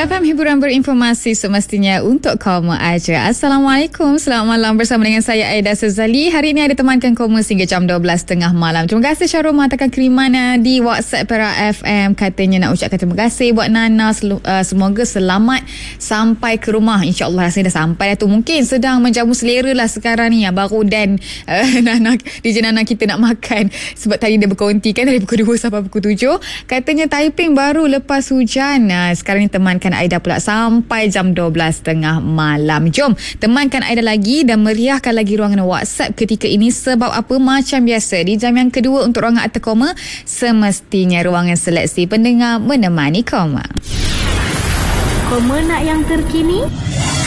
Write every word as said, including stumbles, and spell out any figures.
F M, hiburan berinformasi semestinya untuk kaum aja. Assalamualaikum, selamat malam bersama dengan saya Aida Sezali. Hari ini ada temankan kaum hingga jam dua belas tiga puluh malam. Terima kasih Syarul mengatakan kiriman di WhatsApp Perak F M. Katanya nak ucapkan terima kasih buat Nana. Semoga selamat sampai ke rumah. InsyaAllah rasanya dah sampai dah tu. Mungkin sedang menjamu selera lah sekarang ni. Baru dan uh, Nana, D J Nana kita nak makan. Sebab tadi dia berkonti kan dari pukul dua sampai pukul tujuh. Katanya typing baru lepas hujan. Nah, sekarang ni temankan Aida pula sampai jam dua belas tiga puluh malam. Jom temankan Aida lagi dan meriahkan lagi ruangan WhatsApp ketika ini. Sebab apa? Macam biasa di jam yang kedua untuk ruangan Atta Koma, semestinya ruangan seleksi pendengar menemani Koma. Koma nak yang terkini?